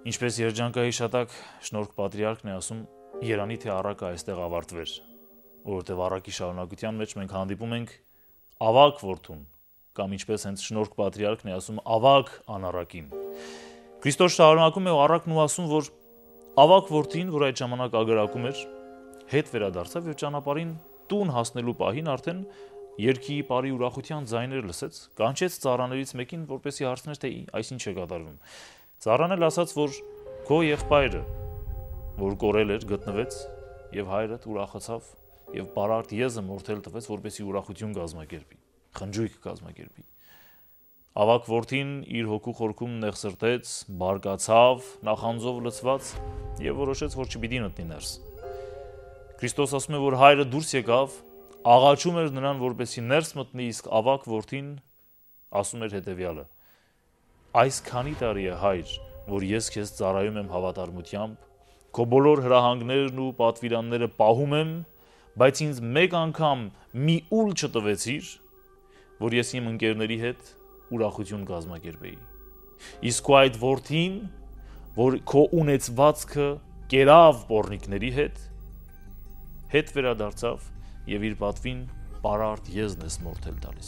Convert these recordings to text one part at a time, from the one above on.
Ինչպես երջանկայի շատակ շնորհք պատրիարքն է ասում, Երանի թե առակը այստեղ ավարտվեր, որովհետև առակի շարունակության մեջ մենք հանդիպում ենք ավակ որդուն, կամ ինչպես հենց շնորհք պատրիարքն է ասում, ավակ անառակին։ Քրիստոս շարունակում է ու առակն ու ասում, որ ավակ որդին, որ այդ ժամանակ ագարակում էր, հետ վերադարձավ եւ ճանապարհին տուն հասնելու պահին արդեն երգի, բարի ուրախության ձայներ լսեց, կանչեց ծառաներից մեկին, որպեսզի հարցներ, թե այս ինչ է կատարվում։ Ծառան էլ ասաց, որ քո եղբայրը, որ կորել էր, գտնվեց, եւ հայրդ ուրախացավ եւ բարարդ եզը մորթել տվեց, որպեսզի ուրախություն կազմակերպի, խնջույք կազմակերպի։ Ավակ որդին իր հոգու խորքում նեղսրտեց, բարկացավ, նախանձով լցված եւ որոշեց, որ չպիտի մտնի ներս։ Քրիստոս ասում է, որ հայրը դուրս եկավ, աղաչում էր նրան, որպեսզի ներս մտնի, իսկ ավակ որդին ասում էր հետեւյալը. Այս քանի տարի է հայր, որ ես քեզ ծառայում եմ հավատարմությամբ, քո բոլոր հրահանգներն ու պատվիրանները պահում եմ, բայց ինձ մեկ անգամ մի ուլ չտվեցիր, որ ես իմ ընկերների հետ ուրախություն կազմակերպեի։ Իսկ քո այդ որդին, որ քո ունեցվածքը կերավ պոռնիկների հետ վերադարձավ եւ իր պատվին բարարդ եզն է մորթել տալիս։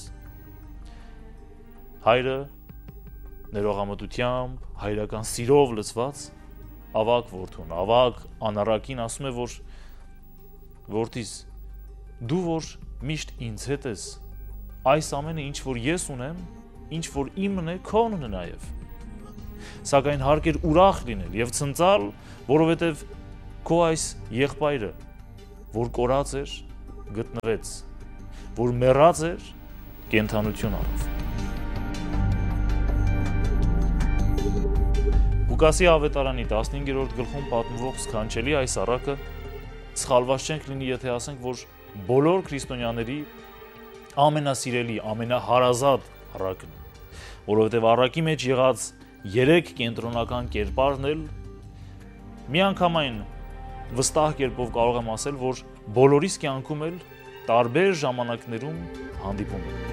Հայրը ներողամտությամբ, հայրական սիրով լցված ավակ որդուն, ավակ անառակին ասում է, որ որդիս, դու որ միշտ ինձ հետ ես, այս ամենը ինչ որ ես ունեմ, ինչ որ իմն է, քոնն է նաև։ Սակայն հարկ էր ուրախ լինել եւ ցնծալ, որովհետեւ քո այս եղբայրը, որ կորած էր, գտնվեց, որ մեռած էր, կենդանություն առավ։ Ղուկասի ավետարանի 15-րդ գլխում պատմվող սքանչելի այս առակը սխալված չենք լինի, եթե ասենք, որ բոլոր քրիստոնյաների ամենասիրելի, ամենահարազատ առակն է, որովհետև առակի մեջ եղած 3 կենտրոնական կերպարն էլ միանգամայն վստահ կերպով կարող եմ ասել, որ բոլորիս կյանքում էլ տարբեր ժամանակներում հանդիպում են։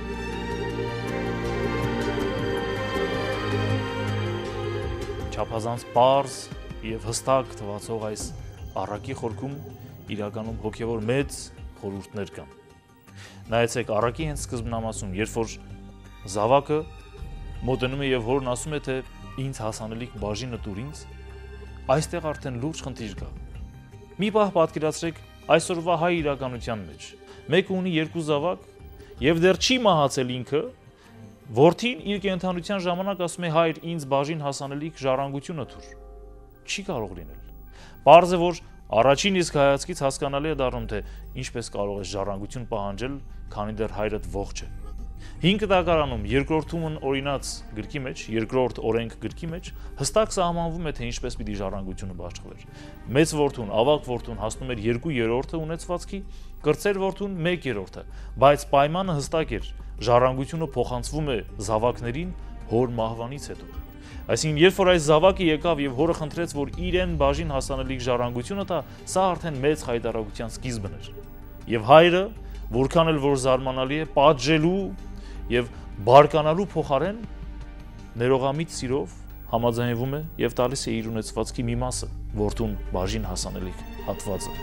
Չափազանց պարզ եւ հստակ թվացող այս առակի խորքում իրականում հոգեվոր մեծ խորհուրդներ կան։ Նայեցեք առակի հենց սկզբնամասում, երբ որ զավակը մոտենում է եւ հորն ասում է, թե ինձ հասանելիք բաժինը տուր ինձ, այստեղ արդեն լուրջ խնդիր կա։ Մի պահ պատկերացրեք այսօրվա հայ իրականության մեջ։ Մեկը ունի 2 զավակ եւ դեռ չի մահացել ինքը, որդին իր կենդանության ժամանակ ասում է հայր ինձ բաժին հասանելիք ժառանգությունը թուր։ Չի կարող լինել։ Պարզ է, որ առաջին իսկ հայացքից հասկանալի է դառնում, թե ինչպես կարող է ժառանգություն պահանջել, քանի դեռ հայրդ ողջ է։ 5 տակարանում երկրորդումն օրինած գրքի մեջ, երկրորդ օրենք գրքի մեջ հստակ սահմանվում է, թե ինչպես պիտի ժառանգությունը բաշխվեր։ Մեծ որդուն, ավակ որդուն հասնում էր 2/3 ունեցվածքի, կրտսեր որդուն 1/3, բայց պայմանը հստակ էր, ժառանգությունը փոխանցվում է զավակներին հոր մահվանից հետո։ Այսինքն, երբ որ այս զավակը եկավ եւ հորը խնդրեց, որ իրեն բաժին հասանելիք ժառանգությունը տա, սա արդեն մեծ խայտարակության սկիզբն էր։ Եվ հայրը, որքան էլ որ զարմանալի է, պատժելու եւ բարկանալու փոխարեն ներողամիտ սիրով համաձայնվում է եւ տալիս է իր ունեցվածքի մի մասը որդուն բաժին հասանելիք հատվածը։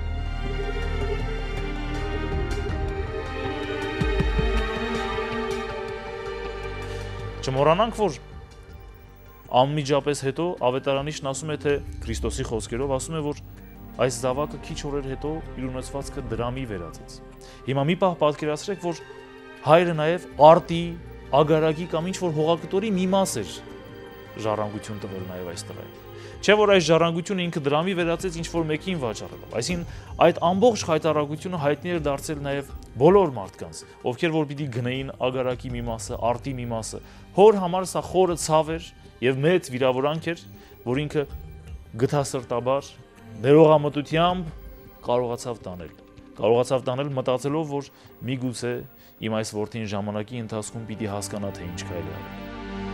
Չմոռանանք, որ անմիջապես հետո ավետարանիչն ասում է, թե Քրիստոսի խոսքերով ասում է, որ այս զավակը քիչ օրեր հետո իր ունեցվածքը դրամի վերածեց։ Հիմա մի պահ պատկերացրեք, որ հայրը նաև արտի, ագարակի կամ ինչ-որ հողակտորի մի մաս էր ժառանգություն տվել նաև այս տղային։ Չէ՞ որ այս ժառանգությունը ինքը դրամի վերածեց ինչ-որ մեկին վաճառելով։ Այսինքն այդ ամբողջ խայտարակությունը հայտնի էր դարձել նաև բոլոր մարդկանց, ովքեր որ պիտի գնային ագարակի մի մասը, արտի մի մասը։ Հոր համար սա խորը ցավ էր եւ մեծ վիրավորանք էր, որ ինքը գթասրտաբար, ներողամտությամբ կարողացավ տանել մտածելով, որ միգուցե իմ այս որդին ժամանակի ընթացքում պիտի հասկանա, թե ինչ կարելի է անել։